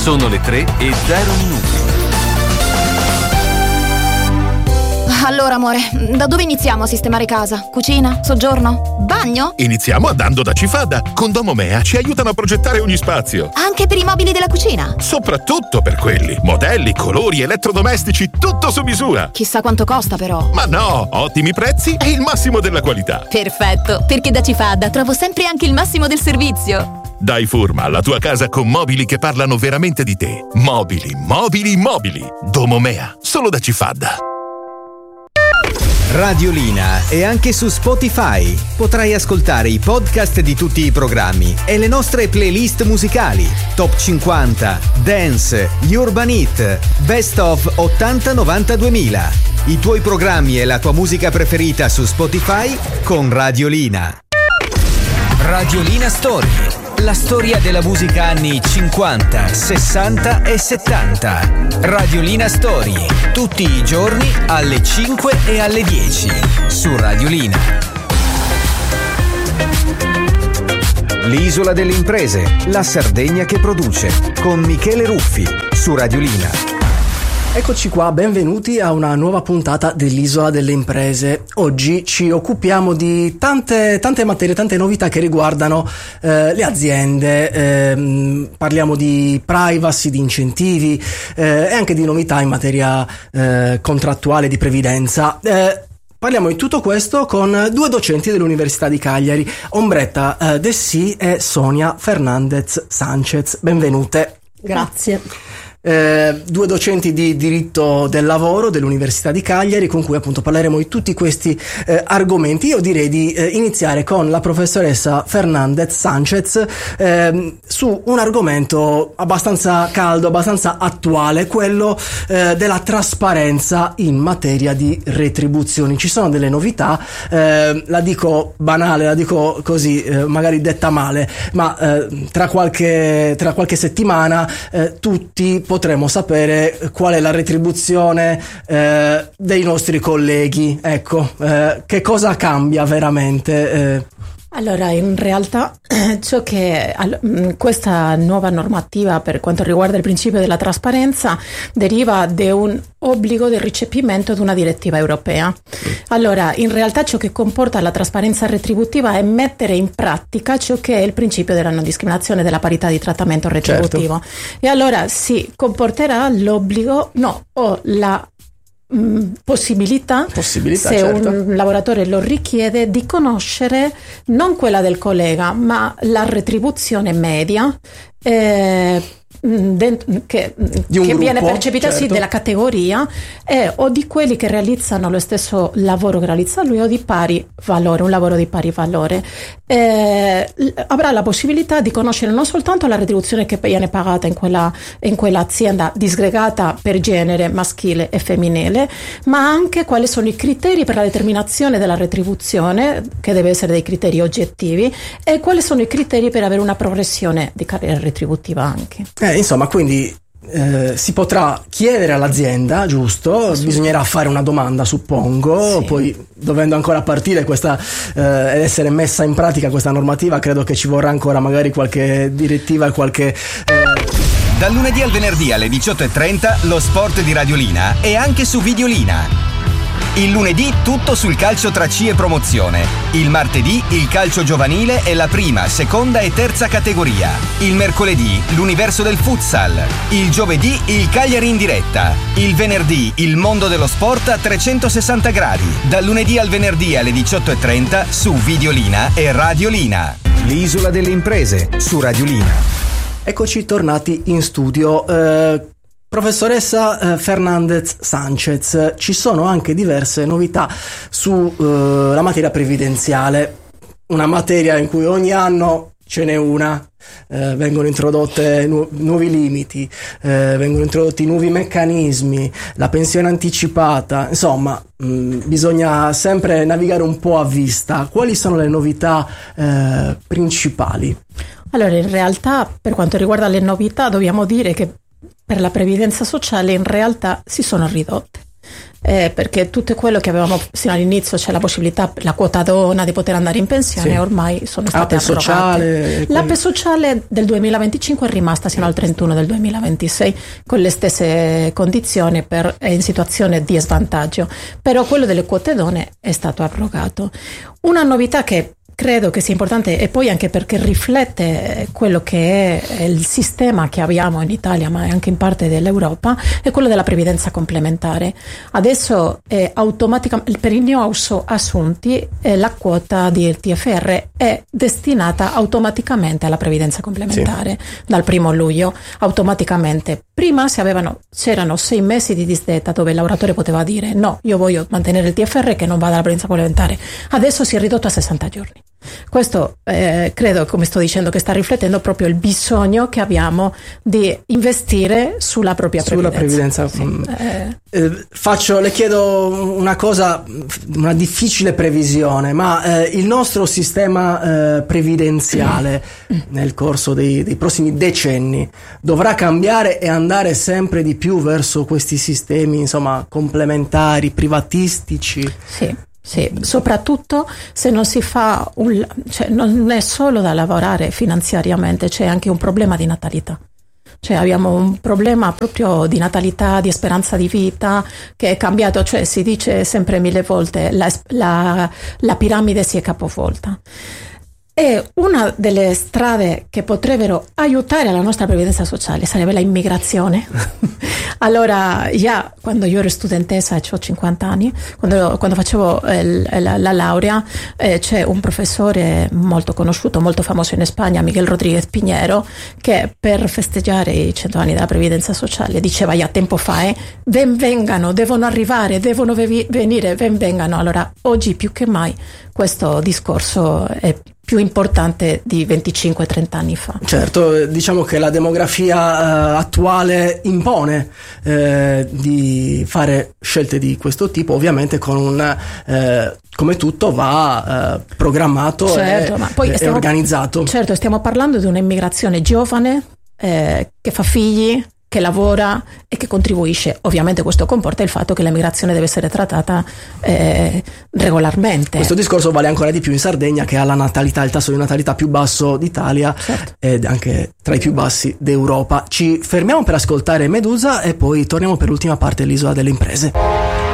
Sono le 3:0. Allora, amore, da dove iniziamo a sistemare casa? Cucina? Soggiorno? Bagno? Iniziamo andando da Cifada. Con Domomea ci aiutano a progettare ogni spazio. Anche per i mobili della cucina? Soprattutto per quelli. Modelli, colori, elettrodomestici, tutto su misura. Chissà quanto costa, però. Ma no, ottimi prezzi e il massimo della qualità. Perfetto, perché da Cifada trovo sempre anche il massimo del servizio. Dai forma alla tua casa con mobili che parlano veramente di te. Mobili, mobili, mobili. Domomea, solo da Cifada. Radiolina è anche su Spotify. Potrai ascoltare i podcast di tutti i programmi e le nostre playlist musicali. Top 50, Dance, Urban Hit, Best of 80-90-2000. I tuoi programmi e la tua musica preferita su Spotify con Radiolina. Radiolina Story. La storia della musica anni 50, 60 e 70. Radiolina Story. Tutti i giorni alle 5 e alle 10 su Radiolina. L'isola delle imprese, la Sardegna che produce, con Michele Ruffi su Radiolina. Eccoci qua, benvenuti a una nuova puntata dell'Isola delle Imprese. Oggi ci occupiamo di tante materie, tante novità che riguardano le aziende, parliamo di privacy, di incentivi e anche di novità in materia contrattuale di previdenza. Parliamo di tutto questo con due docenti dell'Università di Cagliari, Ombretta Dessì e Sonia Fernandez Sanchez. Benvenute. Grazie. Due docenti di diritto del lavoro dell'Università di Cagliari con cui appunto parleremo di tutti questi argomenti. Io direi di iniziare con la professoressa Fernandez Sanchez su un argomento abbastanza caldo, abbastanza attuale, quello della trasparenza in materia di retribuzioni. Ci sono delle novità, la dico banale, la dico così, magari detta male, ma tra qualche settimana tutti potremo sapere qual è la retribuzione dei nostri colleghi. Ecco, che cosa cambia veramente? Allora, in realtà ciò che questa nuova normativa per quanto riguarda il principio della trasparenza deriva da un obbligo del recepimento di una direttiva europea. Allora, in realtà ciò che comporta la trasparenza retributiva è mettere in pratica ciò che è il principio della non discriminazione, della parità di trattamento retributivo. Certo. E allora si comporterà l'obbligo, o la possibilità se certo. Un lavoratore lo richiede, di conoscere non quella del collega ma la retribuzione media che viene percepita certo. Sì, della categoria o di quelli che realizzano lo stesso lavoro che realizza lui o di pari valore, un lavoro di pari valore. Avrà la possibilità di conoscere non soltanto la retribuzione che viene pagata in quell'azienda disgregata per genere maschile e femminile, ma anche quali sono i criteri per la determinazione della retribuzione, che deve essere dei criteri oggettivi, e quali sono i criteri per avere una progressione di carriera retributiva anche. Insomma, quindi si potrà chiedere all'azienda, giusto? Bisognerà fare una domanda, suppongo, sì. Poi dovendo ancora partire questa ed essere messa in pratica questa normativa, credo che ci vorrà ancora magari qualche direttiva e qualche... Dal lunedì al venerdì alle 18:30 lo sport di Radiolina è anche su Videolina. Il lunedì tutto sul calcio tra C e promozione. Il martedì il calcio giovanile e la prima, seconda e terza categoria. Il mercoledì l'universo del futsal. Il giovedì il Cagliari in diretta. Il venerdì il mondo dello sport a 360 gradi. Dal lunedì al venerdì alle 18:30 su Videolina e Radiolina. L'isola delle imprese su Radiolina. Eccoci tornati in studio. Professoressa Fernandez Sanchez, ci sono anche diverse novità su la materia previdenziale, una materia in cui ogni anno ce n'è una, vengono introdotte nuovi limiti, vengono introdotti nuovi meccanismi, la pensione anticipata, insomma bisogna sempre navigare un po' a vista. Quali sono le novità principali? Allora, in realtà per quanto riguarda le novità dobbiamo dire che per la previdenza sociale in realtà si sono ridotte. perché tutto quello che avevamo sino all'inizio, c'è la possibilità, la quota donna di poter andare in pensione, sì, ormai sono state abrogate. Sociale, l'APE sociale del 2025 è rimasta sino al 31 del 2026 con le stesse condizioni, è in situazione di svantaggio, però quello delle quote donne è stato abrogato. Una novità che credo che sia importante, e poi anche perché riflette quello che è il sistema che abbiamo in Italia, ma anche in parte dell'Europa, è quello della previdenza complementare. Adesso automaticamente per i neoassunti la quota di TFR è destinata automaticamente alla previdenza complementare, sì, dal 1 luglio automaticamente. Prima c'erano 6 mesi di disdetta dove il lavoratore poteva dire no, io voglio mantenere il TFR che non vada alla previdenza complementare. Adesso si è ridotto a 60 giorni. Questo credo, come sto dicendo, che sta riflettendo proprio il bisogno che abbiamo di investire sulla propria previdenza. Sì. Le chiedo una cosa, una difficile previsione, ma il nostro sistema previdenziale nel corso dei prossimi decenni dovrà cambiare e andare sempre di più verso questi sistemi, insomma, complementari, privatistici? Sì, soprattutto se non si fa cioè non è solo da lavorare finanziariamente, c'è anche un problema di natalità. Cioè abbiamo un problema proprio di natalità, di speranza di vita che è cambiato, cioè si dice sempre 1000 volte la piramide si è capovolta. E una delle strade che potrebbero aiutare la nostra previdenza sociale sarebbe la immigrazione. Allora, già quando io ero studentessa, ho 50 anni, quando facevo la laurea, c'è un professore molto conosciuto, molto famoso in Spagna, Miguel Rodríguez Piñero, che per festeggiare i 100 anni della previdenza sociale diceva già tempo fa, vengano, devono arrivare, devono venire, vengano. Allora, oggi più che mai questo discorso è più importante di 25-30 anni fa. Certo, diciamo che la demografia attuale impone di fare scelte di questo tipo, ovviamente con come tutto va programmato, certo, e organizzato. Certo, stiamo parlando di un'immigrazione giovane che fa figli, che lavora e che contribuisce. Ovviamente questo comporta il fatto che l'immigrazione deve essere trattata regolarmente. Questo discorso vale ancora di più in Sardegna, che ha il tasso di natalità più basso d'Italia, certo, ed anche tra i più bassi d'Europa. Ci fermiamo per ascoltare Medusa e poi torniamo per l'ultima parte dell'Isola delle Imprese.